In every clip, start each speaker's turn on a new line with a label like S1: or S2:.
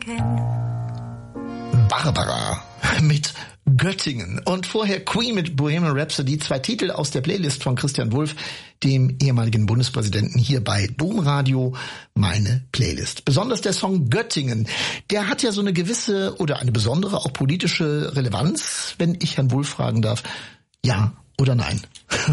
S1: Barbara mit Göttingen und vorher Queen mit Bohemian Rhapsody, 2 Titel aus der Playlist von Christian Wulff, dem ehemaligen Bundespräsidenten, hier bei Domradio, meine Playlist. Besonders der Song Göttingen, der hat ja so eine gewisse oder eine besondere auch politische Relevanz, wenn ich Herrn Wulff fragen darf, ja oder nein?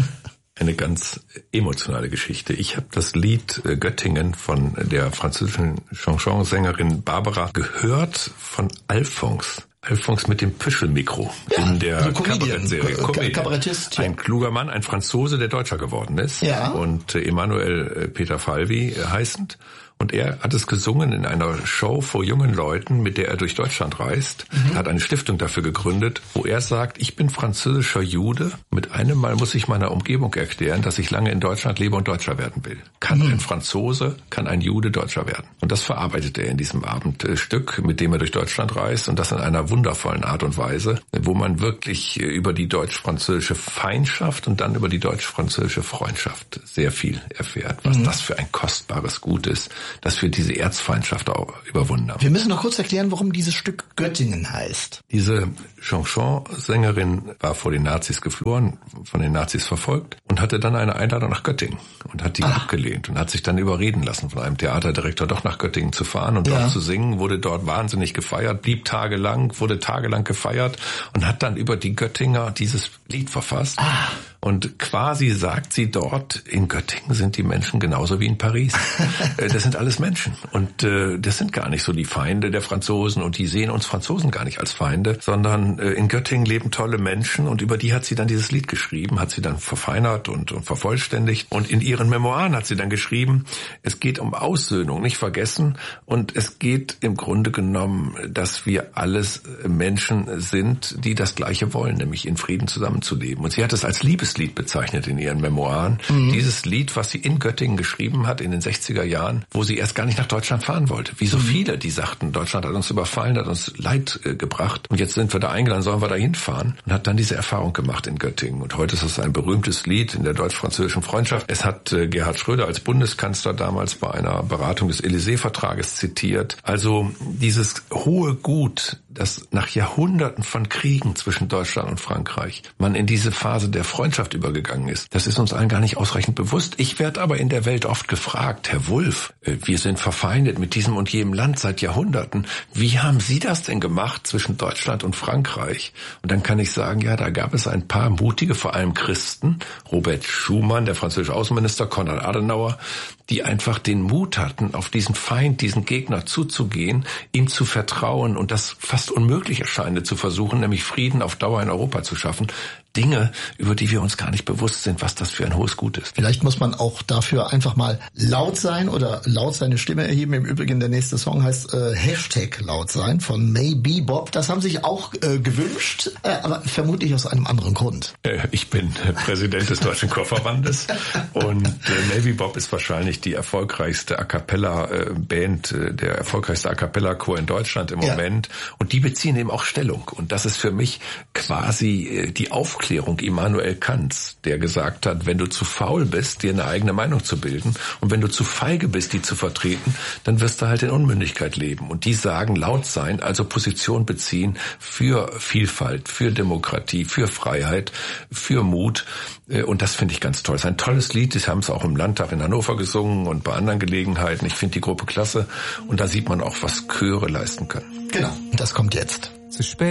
S2: Eine ganz emotionale Geschichte. Ich habe das Lied Göttingen von der französischen Chanson-Sängerin Barbara gehört von Alphonse. Alphonse mit dem Püschelmikro in der Kabarettserie.
S1: Kabarettist.
S2: Ja. Ein kluger Mann, ein Franzose, der Deutscher geworden ist. Ja. Und Emmanuel Peter Falvi heißend. Und er hat es gesungen in einer Show vor jungen Leuten, mit der er durch Deutschland reist. Er hat eine Stiftung dafür gegründet, wo er sagt, ich bin französischer Jude. Mit einem Mal muss ich meiner Umgebung erklären, dass ich lange in Deutschland lebe und Deutscher werden will. Kann ein Franzose, kann ein Jude Deutscher werden? Und das verarbeitet er in diesem Abendstück, mit dem er durch Deutschland reist. Und das in einer wundervollen Art und Weise, wo man wirklich über die deutsch-französische Feindschaft und dann über die deutsch-französische Freundschaft sehr viel erfährt. Was das für ein kostbares Gut ist, dass wir diese Erzfeindschaft auch überwunden haben.
S1: Wir müssen noch kurz erklären, warum dieses Stück Göttingen heißt.
S2: Diese Chanson-Sängerin war vor den Nazis geflohen, von den Nazis verfolgt und hatte dann eine Einladung nach Göttingen und hat die abgelehnt und hat sich dann überreden lassen von einem Theaterdirektor, doch nach Göttingen zu fahren und dort zu singen, wurde dort wahnsinnig gefeiert, wurde tagelang gefeiert und hat dann über die Göttinger dieses Lied verfasst. Und quasi sagt sie dort, in Göttingen sind die Menschen genauso wie in Paris. Das sind alles Menschen. Und das sind gar nicht so die Feinde der Franzosen. Und die sehen uns Franzosen gar nicht als Feinde, sondern in Göttingen leben tolle Menschen. Und über die hat sie dann dieses Lied geschrieben, hat sie dann verfeinert und vervollständigt. Und in ihren Memoiren hat sie dann geschrieben, es geht um Aussöhnung, nicht vergessen. Und es geht im Grunde genommen, dass wir alles Menschen sind, die das Gleiche wollen, nämlich in Frieden zusammenzuleben. Und sie hat es als Liebeslied bezeichnet in ihren Memoiren. Dieses Lied, was sie in Göttingen geschrieben hat in den 60er Jahren, wo sie erst gar nicht nach Deutschland fahren wollte. Wie so viele, die sagten, Deutschland hat uns überfallen, hat uns Leid gebracht und jetzt sind wir da eingeladen, sollen wir da hinfahren? Und hat dann diese Erfahrung gemacht in Göttingen. Und heute ist es ein berühmtes Lied in der deutsch-französischen Freundschaft. Es hat Gerhard Schröder als Bundeskanzler damals bei einer Beratung des Élysée-Vertrages zitiert. Also dieses hohe Gut, dass nach Jahrhunderten von Kriegen zwischen Deutschland und Frankreich man in diese Phase der Freundschaft übergegangen ist. Das ist uns allen gar nicht ausreichend bewusst. Ich werde aber in der Welt oft gefragt, Herr Wulff, wir sind verfeindet mit diesem und jenem Land seit Jahrhunderten. Wie haben Sie das denn gemacht zwischen Deutschland und Frankreich? Und dann kann ich sagen, ja, da gab es ein paar mutige, vor allem Christen, Robert Schuman, der französische Außenminister, Konrad Adenauer, die einfach den Mut hatten, auf diesen Feind, diesen Gegner zuzugehen, ihm zu vertrauen und das fast unmöglich erscheinende zu versuchen, nämlich Frieden auf Dauer in Europa zu schaffen. Dinge, über die wir uns gar nicht bewusst sind, was das für ein hohes Gut ist.
S1: Vielleicht muss man auch dafür einfach mal laut sein oder laut seine Stimme erheben. Im Übrigen, der nächste Song heißt Hashtag laut sein von Maybe Bob. Das haben sich auch gewünscht, aber vermutlich aus einem anderen Grund.
S2: Ich bin Präsident des Deutschen Chorverbandes und Maybe Bob ist wahrscheinlich die erfolgreichste A-Cappella-Band, der erfolgreichste A-Cappella-Chor in Deutschland im Moment. Und die beziehen eben auch Stellung. Und das ist für mich quasi die Aufklärung Immanuel Kants, der gesagt hat, wenn du zu faul bist, dir eine eigene Meinung zu bilden und wenn du zu feige bist, die zu vertreten, dann wirst du halt in Unmündigkeit leben. Und die sagen, laut sein, also Position beziehen für Vielfalt, für Demokratie, für Freiheit, für Mut. Und das finde ich ganz toll. Es ist ein tolles Lied. Sie haben es auch im Landtag in Hannover gesungen und bei anderen Gelegenheiten. Ich finde die Gruppe klasse. Und da sieht man auch, was Chöre leisten können.
S1: Genau, das kommt jetzt.
S3: Zu spät.